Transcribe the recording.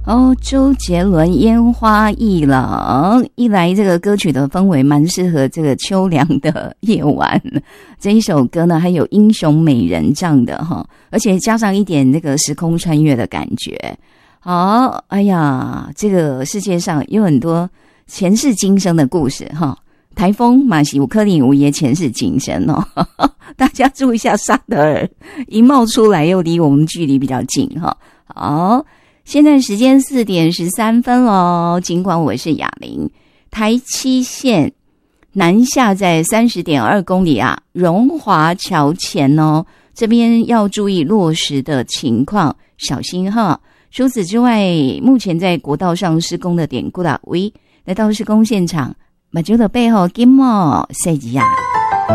周杰伦《烟花易冷》，一来这个歌曲的氛围蛮适合这个秋凉的夜晚。这一首歌呢，还有英雄美人唱的哈，而且加上一点那个时空穿越的感觉。好，哎呀，这个世界上有很多前世今生的故事哈。台风马西乌克林无耶前世今生哦，大家注意一下，沙德尔一冒出来又离我们距离比较近哈。好。现在时间4点13分咯，尽管我是雅玲，台七线南下在30.2公里啊，荣华桥前哦，这边要注意落石的情况，小心哈。除此之外，目前在国道上施工的点古拉威，来到施工现场，马就的背后金毛设计啊。